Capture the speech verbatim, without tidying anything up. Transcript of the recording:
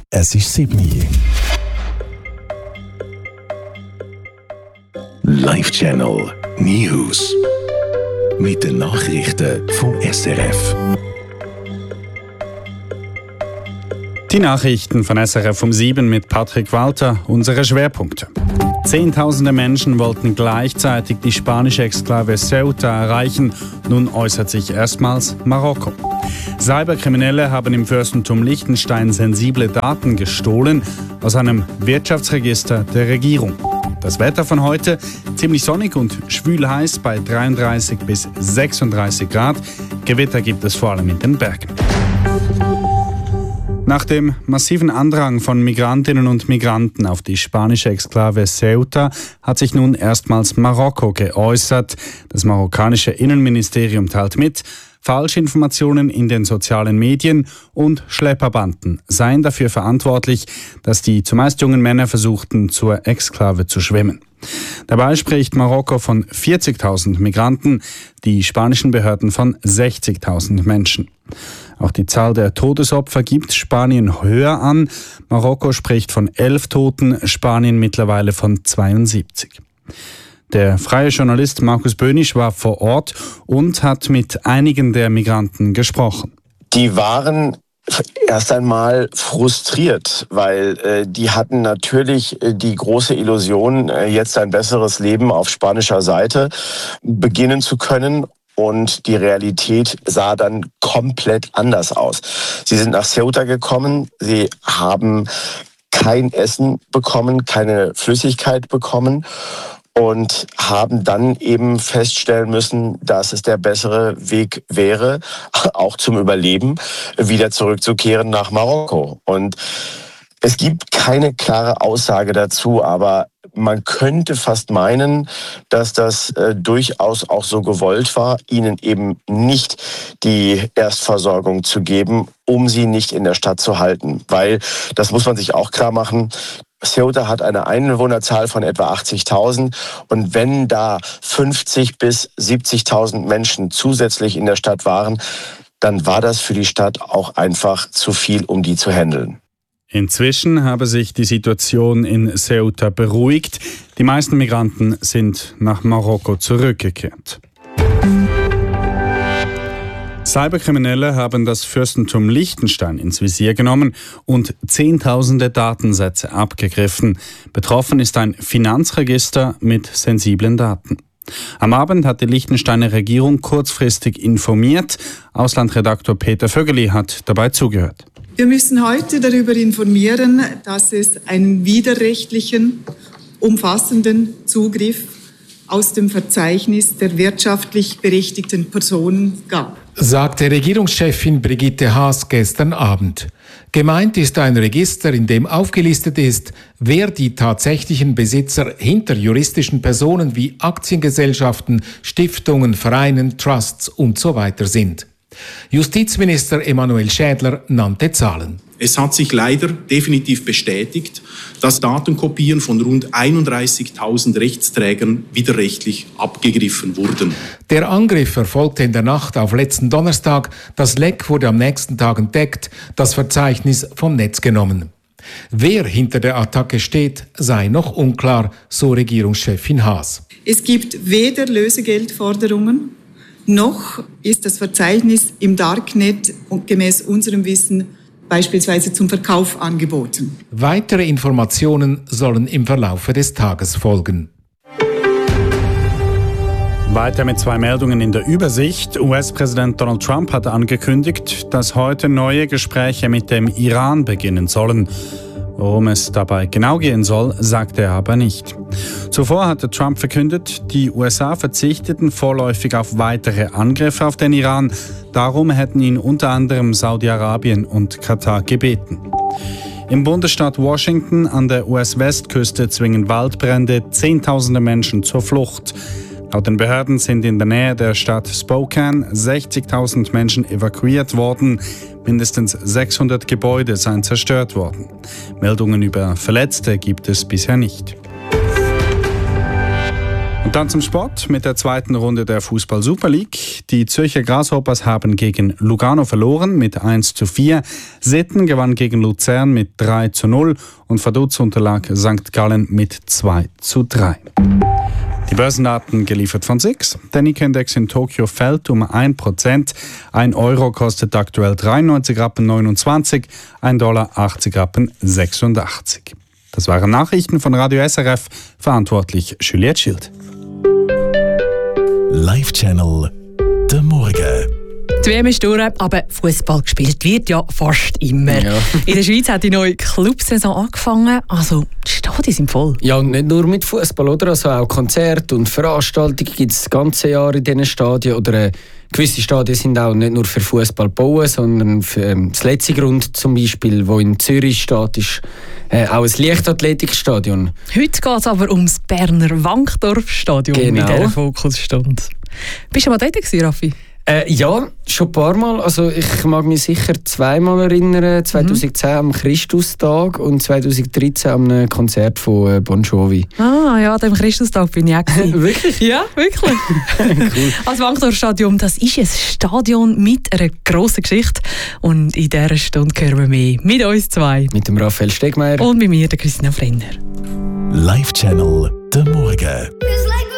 Es ist sieben Uhr. Live Channel News. Mit den Nachrichten vom S R F. Die Nachrichten von S R F um sieben mit Patrick Walter. Unsere Schwerpunkte. Zehntausende Menschen wollten gleichzeitig die spanische Exklave Ceuta erreichen. Nun äußert sich erstmals Marokko. Cyberkriminelle haben im Fürstentum Liechtenstein sensible Daten gestohlen aus einem Wirtschaftsregister der Regierung. Das Wetter von heute ziemlich sonnig und schwül heiß bei dreiunddreißig bis sechsunddreißig Grad. Gewitter gibt es vor allem in den Bergen. Nach dem massiven Andrang von Migrantinnen und Migranten auf die spanische Exklave Ceuta hat sich nun erstmals Marokko geäußert. Das marokkanische Innenministerium teilt mit, Falschinformationen in den sozialen Medien und Schlepperbanden seien dafür verantwortlich, dass die zumeist jungen Männer versuchten, zur Exklave zu schwimmen. Dabei spricht Marokko von vierzigtausend Migranten, die spanischen Behörden von sechzigtausend Menschen. Auch die Zahl der Todesopfer gibt Spanien höher an. Marokko spricht von elf Toten, Spanien mittlerweile von zweiundsiebzig. Der freie Journalist Markus Böhnisch war vor Ort und hat mit einigen der Migranten gesprochen. Die waren erst einmal frustriert, weil äh, die hatten natürlich äh, die große Illusion, äh, jetzt ein besseres Leben auf spanischer Seite beginnen zu können. Und die Realität sah dann komplett anders aus. Sie sind nach Ceuta gekommen, sie haben kein Essen bekommen, keine Flüssigkeit bekommen und haben dann eben feststellen müssen, dass es der bessere Weg wäre, auch zum Überleben, wieder zurückzukehren nach Marokko. Und es gibt keine klare Aussage dazu, aber man könnte fast meinen, dass das äh, durchaus auch so gewollt war, ihnen eben nicht die Erstversorgung zu geben, um sie nicht in der Stadt zu halten. Weil, das muss man sich auch klar machen, Ceuta hat eine Einwohnerzahl von etwa achtzigtausend und wenn da fünfzig bis siebzigtausend Menschen zusätzlich in der Stadt waren, dann war das für die Stadt auch einfach zu viel, um die zu handeln. Inzwischen habe sich die Situation in Ceuta beruhigt. Die meisten Migranten sind nach Marokko zurückgekehrt. Cyberkriminelle haben das Fürstentum Liechtenstein ins Visier genommen und zehntausende Datensätze abgegriffen. Betroffen ist ein Finanzregister mit sensiblen Daten. Am Abend hat die Liechtensteiner Regierung kurzfristig informiert. Auslandredaktor Peter Vögeli hat dabei zugehört. Wir müssen heute darüber informieren, dass es einen widerrechtlichen, umfassenden Zugriff aus dem Verzeichnis der wirtschaftlich berechtigten Personen gab, sagte Regierungschefin Brigitte Haas gestern Abend. Gemeint ist ein Register, in dem aufgelistet ist, wer die tatsächlichen Besitzer hinter juristischen Personen wie Aktiengesellschaften, Stiftungen, Vereinen, Trusts und so weiter sind. Justizminister Emanuel Schädler nannte Zahlen. Es hat sich leider definitiv bestätigt, dass Datenkopien von rund einunddreißigtausend Rechtsträgern widerrechtlich abgegriffen wurden. Der Angriff erfolgte in der Nacht auf letzten Donnerstag. Das Leck wurde am nächsten Tag entdeckt, das Verzeichnis vom Netz genommen. Wer hinter der Attacke steht, sei noch unklar, so Regierungschefin Haas. Es gibt weder Lösegeldforderungen, noch ist das Verzeichnis im Darknet und gemäß unserem Wissen beispielsweise zum Verkauf angeboten. Weitere Informationen sollen im Verlaufe des Tages folgen. Weiter mit zwei Meldungen in der Übersicht. U S-Präsident Donald Trump hat angekündigt, dass heute neue Gespräche mit dem Iran beginnen sollen. Worum es dabei genau gehen soll, sagte er aber nicht. Zuvor hatte Trump verkündet, die U S A verzichteten vorläufig auf weitere Angriffe auf den Iran. Darum hätten ihn unter anderem Saudi-Arabien und Katar gebeten. Im Bundesstaat Washington an der U S-Westküste zwingen Waldbrände Zehntausende Menschen zur Flucht. Laut den Behörden sind in der Nähe der Stadt Spokane sechzigtausend Menschen evakuiert worden. Mindestens sechshundert Gebäude seien zerstört worden. Meldungen über Verletzte gibt es bisher nicht. Und dann zum Sport mit der zweiten Runde der Fußball Super League. Die Zürcher Grasshoppers haben gegen Lugano verloren mit eins zu vier. Sitten gewann gegen Luzern mit drei zu null und Vaduz unterlag Sankt Gallen mit zwei zu drei. Die Börsendaten geliefert von S I X. Der Nikkei-Index in Tokio fällt um ein Prozent. Ein Euro kostet aktuell dreiundneunzig Rappen neunundzwanzig, ein Dollar achtzig Rappen sechsundachtzig. Das waren Nachrichten von Radio S R F, verantwortlich Juliette Schild. Live-Channel der Morgen. Die W M ist durch, aber Fußball gespielt wird ja fast immer. Ja. In der Schweiz hat die neue Clubsaison angefangen, also die Stadien sind voll. Ja, und nicht nur mit Fußball, oder? Also auch Konzerte und Veranstaltungen gibt es das ganze Jahr in diesen Stadien. Oder äh, gewisse Stadien sind auch nicht nur für Fußball gebaut, sondern für ähm, das letzte Grund zum Beispiel, wo in Zürich steht, ist äh, auch ein Leichtathletikstadion. Heute geht es aber ums Berner Wankdorfstadion genau. in dieser Fokusstunde. Bist du mal dort gewesen, Raffi? Äh, ja, schon ein paar Mal. Also ich mag mich sicher zweimal erinnern. zwanzig zehn mhm. am Christustag und zwanzig dreizehn am einem Konzert von äh, Bon Jovi. Ah ja, an dem Christustag bin ich auch gewesen. Wirklich? Ja, wirklich. Cool. Also Wankdorfstadion, das ist ein Stadion mit einer grossen Geschichte. Und in dieser Stunde hören wir mehr mit uns zwei. Mit dem Raphael Stegmeier. Und mit mir, der Christina Frenner. Live-Channel der Morgen.